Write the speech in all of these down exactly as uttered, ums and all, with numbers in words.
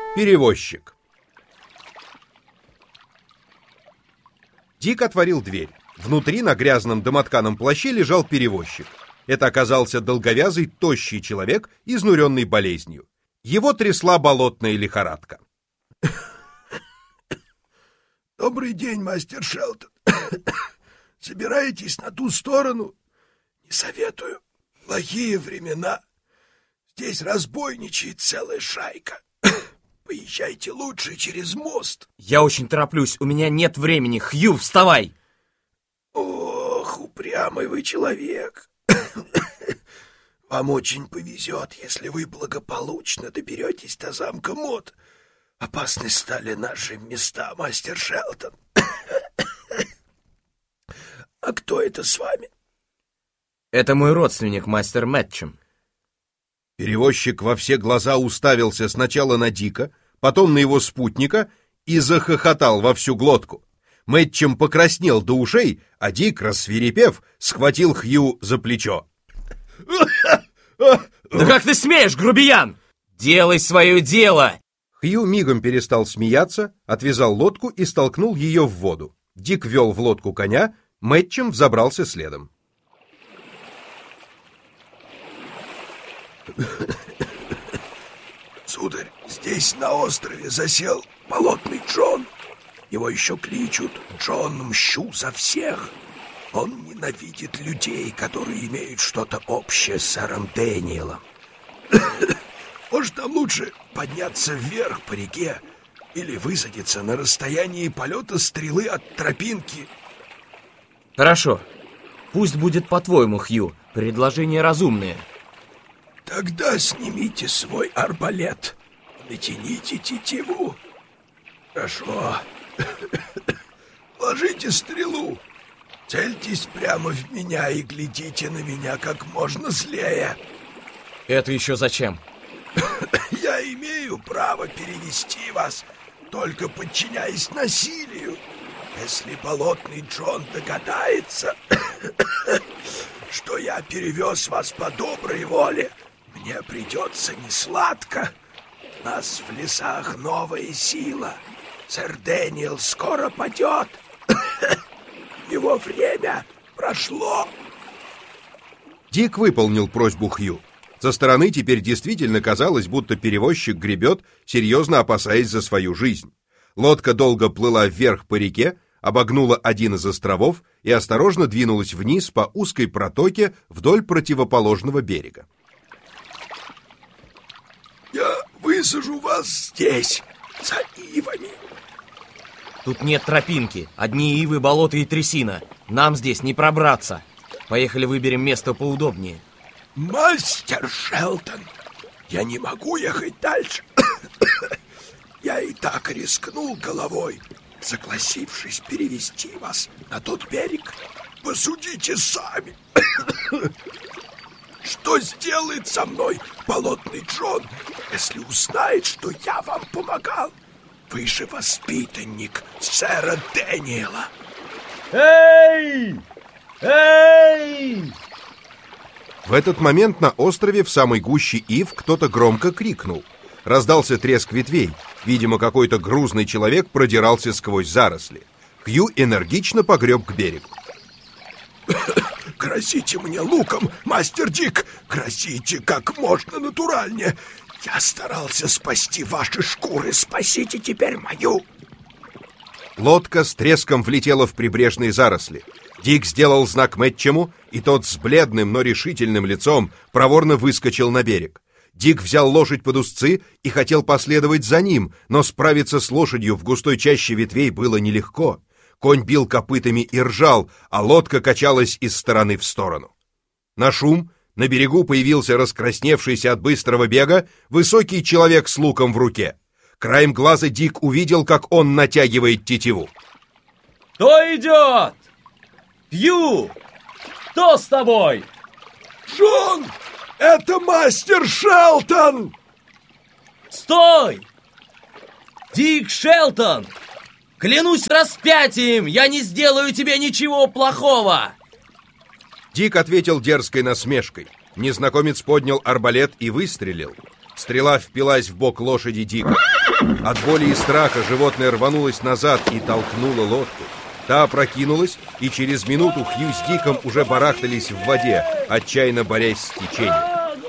Перевозчик. Дик отворил дверь. Внутри на грязном домотканом плаще лежал перевозчик. Это оказался долговязый, тощий человек, изнуренный болезнью. Его трясла болотная лихорадка. Добрый день, мастер Шелтон. Собираетесь на ту сторону? Не советую. Плохие времена. Здесь разбойничает целая шайка. Поезжайте лучше через мост. Я очень тороплюсь, у меня нет времени. Хью, вставай! Ох, упрямый вы человек. Вам очень повезет, если вы благополучно доберетесь до замка Мод. Опасны стали наши места, мастер Шелтон. А кто это с вами? Это мой родственник, мастер Мэтчем. Перевозчик во все глаза уставился сначала на Дика, потом на его спутника и захохотал во всю глотку. Мэтчем покраснел до ушей, а Дик, рассвирепев, схватил Хью за плечо. Да как ты смеешь, грубиян? Делай свое дело! Хью мигом перестал смеяться, отвязал лодку и столкнул ее в воду. Дик вел в лодку коня, Мэтчем взобрался следом. Сударь, здесь на острове засел болотный Джон. Его еще кличут Джон Мщу за всех. Он ненавидит людей, которые имеют что-то общее с сэром Дэниелом. Может, нам лучше подняться вверх по реке или высадиться на расстоянии полета стрелы от тропинки? Хорошо. Пусть будет по-твоему, Хью. Предложение разумное. Тогда снимите свой арбалет. Натяните тетиву. Хорошо. Ложите стрелу. Цельтесь прямо в меня и глядите на меня как можно злее. Это еще зачем? Я имею право перевести вас, только подчиняясь насилию. Если болотный Джон догадается, что я перевез вас по доброй воле, мне придется несладко. У нас в лесах новая сила. Сэр Дэниел скоро падет. Его время прошло. Дик выполнил просьбу Хью. Со стороны теперь действительно казалось, будто перевозчик гребет, серьезно опасаясь за свою жизнь. Лодка долго плыла вверх по реке, обогнула один из островов и осторожно двинулась вниз по узкой протоке вдоль противоположного берега. Я высажу вас здесь, за ивами. Тут нет тропинки, одни ивы, болото и трясина. Нам здесь не пробраться. Поехали выберем место поудобнее. Мастер Шелтон, я не могу ехать дальше. Я и так рискнул головой, согласившись перевести вас на тот берег. Посудите сами. Что сделает со мной болотный Джон, если узнает, что я вам помогал? Вы же воспитанник сэра Дэниела. Эй! Эй! В этот момент на острове в самой гуще ив кто-то громко крикнул. Раздался треск ветвей. Видимо, какой-то грузный человек продирался сквозь заросли. Хью энергично погреб к берегу. Грозите мне луком, мастер Дик! Грозите как можно натуральнее! Я старался спасти ваши шкуры, спасите теперь мою! Лодка с треском влетела в прибрежные заросли. Дик сделал знак Мэтчему, и тот с бледным, но решительным лицом проворно выскочил на берег. Дик взял лошадь под узцы и хотел последовать за ним, но справиться с лошадью в густой чаще ветвей было нелегко. Конь бил копытами и ржал, а лодка качалась из стороны в сторону. На шум на берегу появился раскрасневшийся от быстрого бега высокий человек с луком в руке. Краем глаза Дик увидел, как он натягивает тетиву. Кто идет? Хью! Кто с тобой? Джон! Это мастер Шелтон! Стой! Дик Шелтон! Клянусь распятием, я не сделаю тебе ничего плохого! Дик ответил дерзкой насмешкой. Незнакомец поднял арбалет и выстрелил. Стрела впилась в бок лошади Дика. От боли и страха животное рванулось назад и толкнуло лодку. Та опрокинулась, и через минуту Хью с Диком уже барахтались в воде, отчаянно борясь с течением.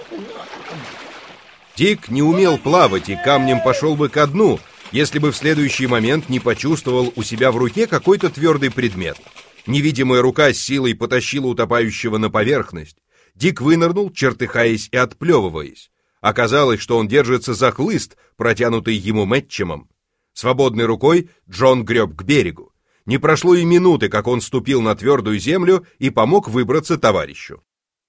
Дик не умел плавать и камнем пошел бы ко дну, если бы в следующий момент не почувствовал у себя в руке какой-то твердый предмет. Невидимая рука с силой потащила утопающего на поверхность. Дик вынырнул, чертыхаясь и отплевываясь. Оказалось, что он держится за хлыст, протянутый ему Мэтчемом. Свободной рукой Джон греб к берегу. Не прошло и минуты, как он ступил на твердую землю и помог выбраться товарищу.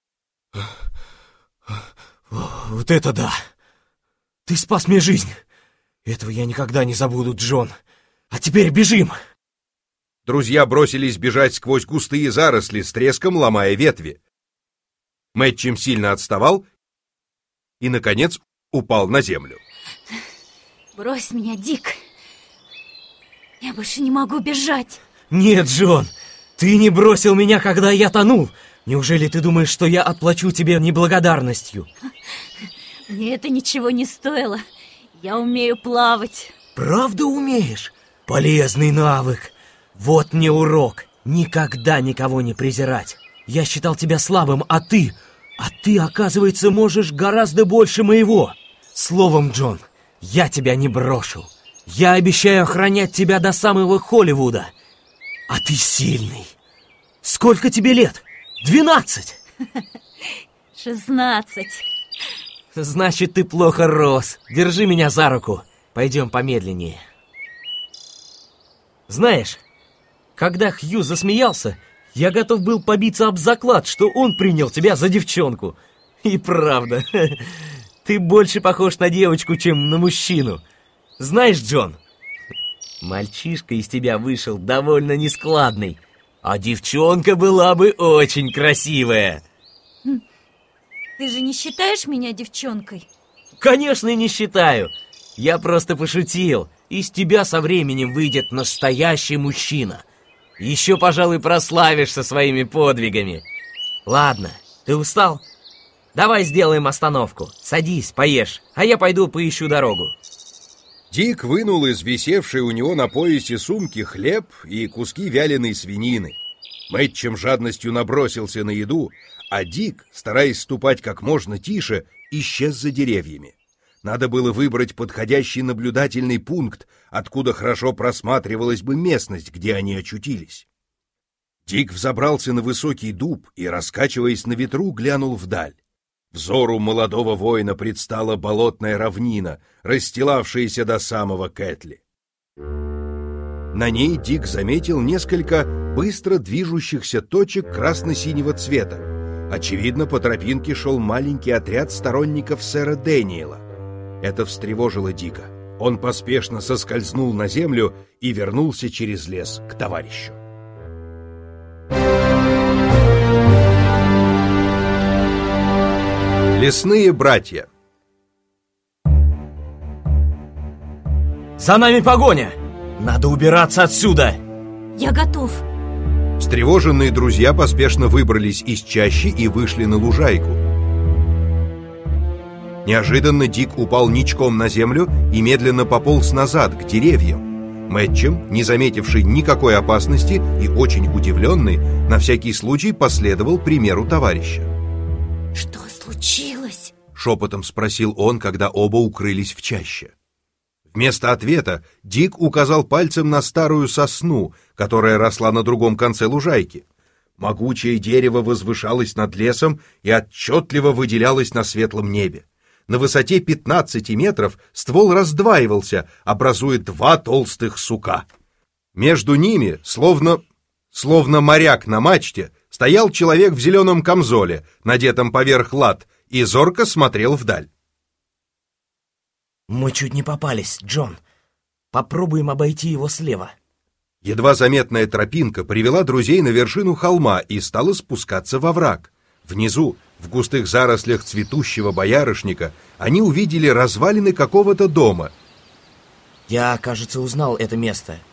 Вот это да! Ты спас мне жизнь! Этого я никогда не забуду, Джон. А теперь бежим! Друзья бросились бежать сквозь густые заросли, с треском ломая ветви. Мэтчем сильно отставал и, наконец, упал на землю. Брось меня, Дик. Я больше не могу бежать. Нет, Джон, ты не бросил меня, когда я тонул. Неужели ты думаешь, что я отплачу тебе неблагодарностью? Мне это ничего не стоило. Я умею плавать. Правда умеешь? Полезный навык. Вот мне урок. Никогда никого не презирать. Я считал тебя слабым, а ты... А ты, оказывается, можешь гораздо больше моего. Словом, Джон, я тебя не брошу. Я обещаю охранять тебя до самого Холливуда. А ты сильный. Сколько тебе лет? Двенадцать? Шестнадцать. Значит, ты плохо рос. Держи меня за руку. Пойдем помедленнее. Знаешь, когда Хью засмеялся, я готов был побиться об заклад, что он принял тебя за девчонку. И правда, ты больше похож на девочку, чем на мужчину. Знаешь, Джон, мальчишка из тебя вышел довольно нескладный, а девчонка была бы очень красивая. Ты же не считаешь меня девчонкой? Конечно, не считаю. Я просто пошутил. Из тебя со временем выйдет настоящий мужчина. Еще, пожалуй, прославишься своими подвигами. Ладно, ты устал? Давай сделаем остановку. Садись, поешь, а я пойду поищу дорогу. Дик вынул из висевшей у него на поясе сумки хлеб и куски вяленой свинины. Мэтчем жадностью набросился на еду, а Дик, стараясь ступать как можно тише, исчез за деревьями. Надо было выбрать подходящий наблюдательный пункт, откуда хорошо просматривалась бы местность, где они очутились. Дик взобрался на высокий дуб и, раскачиваясь на ветру, глянул вдаль. Взору молодого воина предстала болотная равнина, расстилавшаяся до самого Кэтли. На ней Дик заметил несколько быстро движущихся точек красно-синего цвета. Очевидно, по тропинке шел маленький отряд сторонников сэра Дэниела. Это встревожило Дика. Он поспешно соскользнул на землю и вернулся через лес к товарищу. Лесные братья. За нами погоня! Надо убираться отсюда! Я готов. Встревоженные друзья поспешно выбрались из чащи и вышли на лужайку. Неожиданно Дик упал ничком на землю и медленно пополз назад, к деревьям. Мэтчем, не заметивший никакой опасности и очень удивленный, на всякий случай последовал примеру товарища. Что случилось? Шепотом спросил он, когда оба укрылись в чаще. Вместо ответа Дик указал пальцем на старую сосну, которая росла на другом конце лужайки. Могучее дерево возвышалось над лесом и отчетливо выделялось на светлом небе. На высоте пятнадцати метров ствол раздваивался, образуя два толстых сука. Между ними, словно, словно моряк на мачте, стоял человек в зеленом камзоле, надетом поверх лад, и зорко смотрел вдаль. Мы чуть не попались, Джон. Попробуем обойти его слева. Едва заметная тропинка привела друзей на вершину холма и стала спускаться во враг. Внизу, в густых зарослях цветущего боярышника, они увидели развалины какого-то дома. Я, кажется, узнал это место.